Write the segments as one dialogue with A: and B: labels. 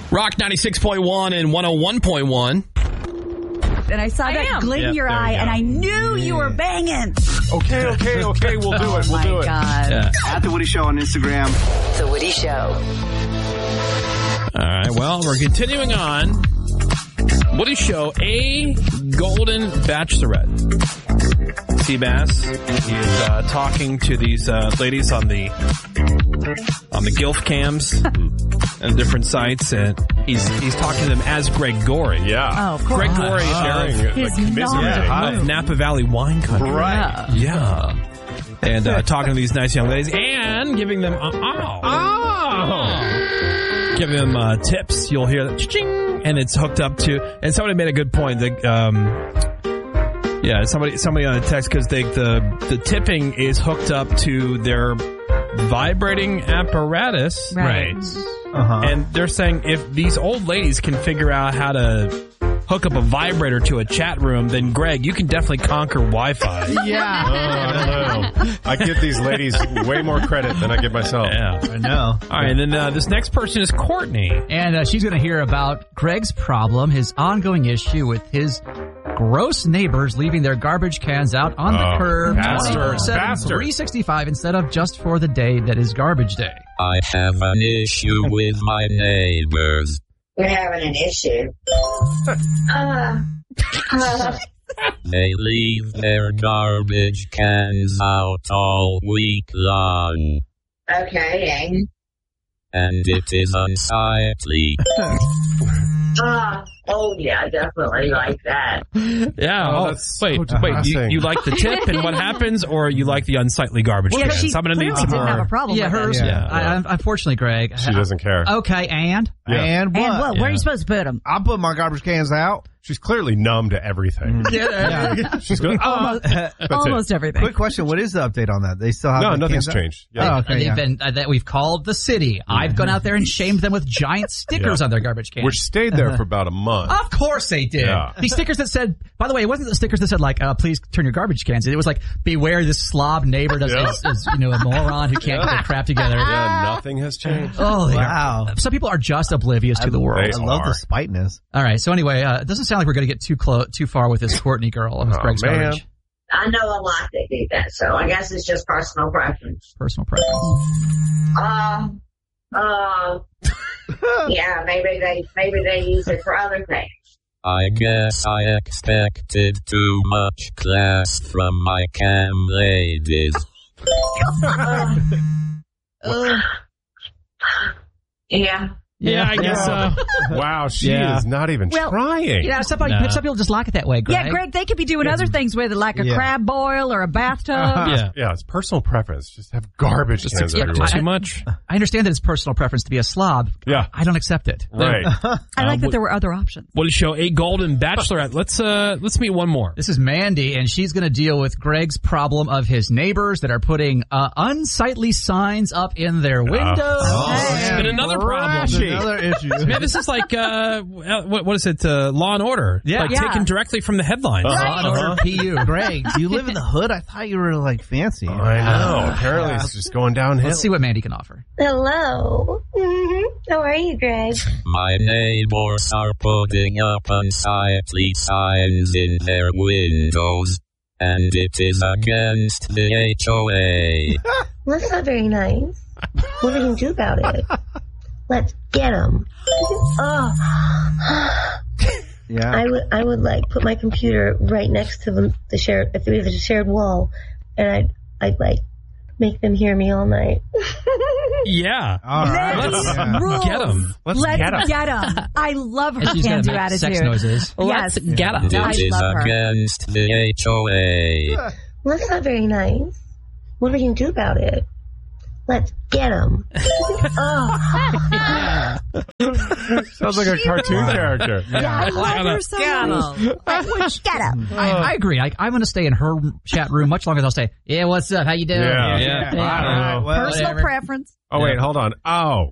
A: Rock 96.1 and 101.1.
B: And I saw that glint in your eye, and I knew you were banging.
C: Okay, we'll do it. We'll do it.
B: Oh, my God.
A: Yeah.
D: At The Woody Show on Instagram.
E: The Woody Show.
A: All right, well, we're continuing on. Woody Show, a golden bachelorette. Seabass, he is talking to these ladies on the GILF cams and different sites, and he's talking to them as Greg Gorey.
C: Yeah.
B: Oh, of course.
A: Greg Gorey of Napa Valley Wine Country.
C: Right.
A: Yeah. And talking to these nice young ladies and giving them giving them tips. You'll hear that ching, and it's hooked up to. And somebody made a good point. Somebody on the text, because the tipping is hooked up to their vibrating apparatus,
B: Right.
A: And they're saying if these old ladies can figure out how to hook up a vibrator to a chat room, then Greg, you can definitely conquer Wi-Fi.
F: Yeah.
C: I don't know. I give these ladies way more credit than I give myself.
A: Yeah.
F: I know.
A: All right, and then this next person is Courtney.
F: And she's going to hear about Greg's problem, his ongoing issue with his gross neighbors leaving their garbage cans out on the curb 24/7, 365 instead of just for the day that is garbage day.
G: I have an issue with my neighbors.
H: We're having an issue.
G: They leave their garbage cans out all week long,
H: Okay.
G: and it is unsightly.
H: Oh, yeah, definitely like that.
A: Yeah.
C: Oh, that's so
A: wait.
C: depressing.
A: You like the tip and what happens, or you like the unsightly garbage
B: Yeah,
A: cans?
B: she
A: I'm going to need
B: clearly
A: some
B: didn't have a
A: more.
B: problem
F: Yeah,
B: with
F: hers.
B: it.
F: Yeah. Unfortunately, Greg.
C: She doesn't care.
F: Okay, and?
C: Yeah.
I: And what?
B: And what? Where are you supposed to put them?
I: I put my garbage cans out.
C: She's clearly numb to everything. She's going,
B: Almost everything.
I: Quick question. What is the update on that? They still have
C: no,
I: the
C: nothing's
I: cans out?
C: changed. Yeah.
I: Oh, okay,
F: They've
I: yeah.
F: been that we've called the city. I've gone out there and shamed them with giant stickers on their garbage cans.
C: Which stayed there for about a month.
F: Of course they did.
C: Yeah.
F: These stickers that said, by the way, it wasn't the stickers that said like, please turn your garbage cans in. It was like, beware this slob neighbor is a moron who can't get their crap together.
C: Yeah, nothing has changed.
F: Oh,
I: Wow.
F: Some people are just oblivious to the world.
C: They
I: I love
C: are.
I: the spiteness.
F: All right. So anyway, it doesn't sound like we're going to get too far with this Courtney girl and with Greg's
C: man.
F: garbage.
H: I know a lot that do that, so I guess it's just personal preference.
F: Personal preference.
H: Yeah, maybe they use it for other things.
G: I guess I expected too much class from my cam ladies.
H: Yeah.
A: Yeah, I guess so.
C: Wow, she is not even trying.
F: Yeah, some people just like it that way, Greg.
B: Yeah, Greg, they could be doing other things with it, like a crab boil or a bathtub.
C: Yeah, it's personal preference. Just have garbage cans everywhere.
A: Too much.
F: I understand that it's personal preference to be a slob.
C: Yeah.
F: I don't accept it.
C: Right.
B: I like that there were other options.
A: Woody Show, a golden bachelorette. Let's meet one more.
F: This is Mandy, and she's going to deal with Greg's problem of his neighbors that are putting unsightly signs up in their windows.
A: It's been another problem.
I: Another issue.
A: Man, this is like what is it? Law and Order.
F: Yeah.
A: Like taken directly from the headlines.
F: Law and Order PU.
I: Greg, do you live in the hood? I thought you were like fancy.
C: I know. Apparently it's just going downhill.
F: Let's see what Mandy can offer.
J: Hello. How are you, Greg?
G: My neighbors are putting up unsightly signs in their windows, and it is against the HOA.
J: Well, that's not very nice. What are we going to do about it? Let's get them.
I: Yeah.
J: I would like put my computer right next to the shared, if we have a shared wall, and I'd like make them hear me all night.
A: Yeah.
I: All right.
B: Let's
A: get them.
B: Let's get them. I love her
F: And she's going
B: can-do
F: to make
B: attitude.
F: sex noises.
B: Yes.
A: Get them.
G: It is
B: love her.
G: against the HOA.
J: Well, that's not very nice. What are we going to do about it? Let's get them.
C: Sounds like a cartoon character.
B: Yeah, I love her so much. Get them.
F: I agree. I'm going to stay in her chat room much longer than I'll say, yeah, what's up? How you doing?
C: Yeah. I don't know.
I: Well,
B: Personal
F: whatever.
B: preference.
C: Oh, wait, hold on. Oh.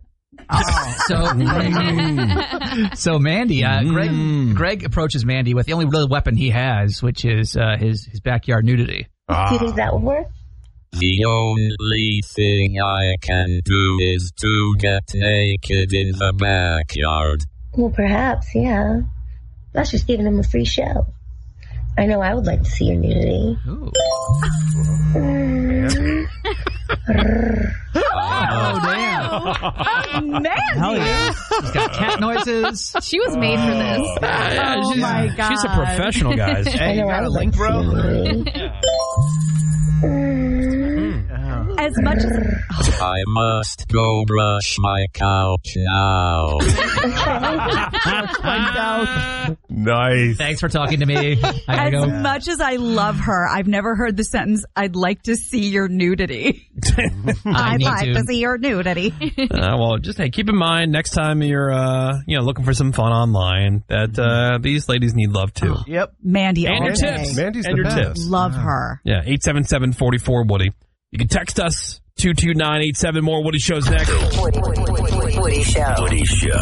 F: So Mandy, Greg approaches Mandy with the only real weapon he has, which is his backyard nudity.
J: Do you think that would work?
G: The only thing I can do is to get naked in the backyard.
J: Well, perhaps, yeah. That's just giving him a free show. I know I would like to see your nudity.
F: Ooh.
B: Oh, damn. Mandy.
F: Hell yeah. She's got cat noises.
D: She was made for this.
B: Oh, my God.
A: She's a professional, guys.
I: Hey, you got a link, bro?
B: As much as...
G: I must go brush my couch now.
C: Nice.
F: Thanks for talking to me. I gotta
B: As
F: go.
B: much as I love her, I've never heard the sentence, I'd like to see your nudity. I'd
F: need
B: like
F: to.
B: to see your nudity.
A: Well, just keep in mind next time you're looking for some fun online that these ladies need love too.
I: Yep.
B: Mandy,
A: And
B: all
A: your
B: day.
A: tips.
C: Mandy's
A: and
C: the
A: your
C: best.
A: tips.
B: Love her.
A: Yeah, 877-44-WOODY. You can text us 22987. More Woody Shows next.
E: Woody Show.
K: Woody Show.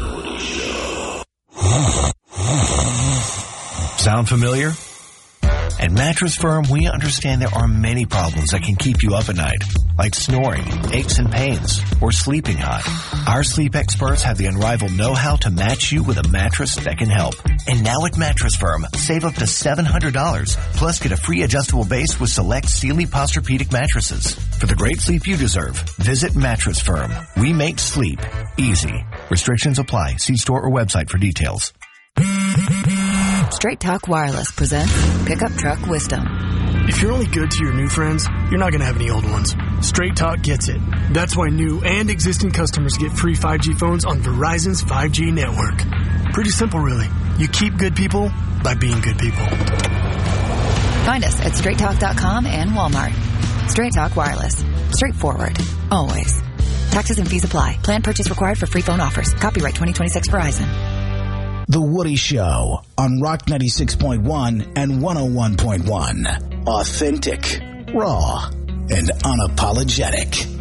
K: Sound familiar? At Mattress Firm, we understand there are many problems that can keep you up at night, like snoring, aches and pains, or sleeping hot. Our sleep experts have the unrivaled know-how to match you with a mattress that can help. And now at Mattress Firm, save up to $700, plus get a free adjustable base with select Sealy Posturepedic mattresses. For the great sleep you deserve, visit Mattress Firm. We make sleep easy. Restrictions apply. See store or website for details.
E: Straight Talk Wireless presents Pickup Truck Wisdom.
L: If you're only good to your new friends, you're not going to have any old ones. Straight Talk gets it. That's why new and existing customers get free 5G phones on Verizon's 5G network. Pretty simple, really. You keep good people by being good people.
E: Find us at straighttalk.com and Walmart. Straight Talk Wireless. Straightforward. Always. Taxes and fees apply. Plan purchase required for free phone offers. Copyright 2026 Verizon.
M: The Woody Show on Rock 96.1 and 101.1. Authentic, raw, and unapologetic.